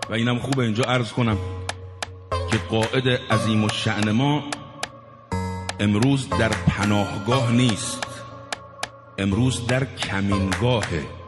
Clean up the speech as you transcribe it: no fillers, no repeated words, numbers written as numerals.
و اینم خوبه اینجا عرض کنم که قائد عظیم الشأن ما امروز در پناهگاه نیست، امروز در کمینگاهه.